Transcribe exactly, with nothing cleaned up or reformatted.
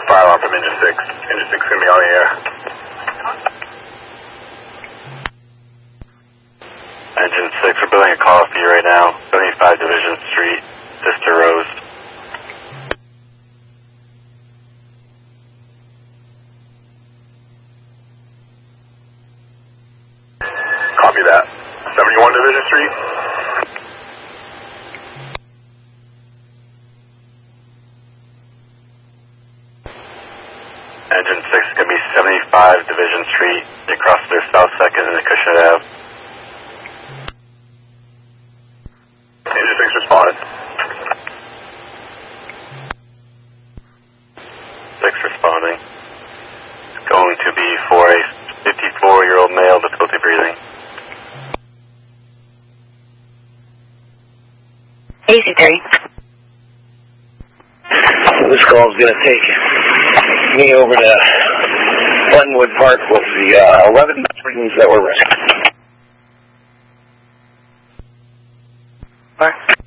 Fire alarm from engine six. Engine six going to be on the air. Engine six, we're building a call for you right now. seventy-five Division Street, Sister Rose. Copy that. seventy-one Division Street. Engine six is going to be seventy-five Division Street. You cross through South second and Acushnet Ave. Engine six responded. six responding. It's going to be for a fifty-four-year-old male, difficulty breathing. Easy three. This call is going to take me over to Glenwood Park with the uh, eleven readings that were ready. Four.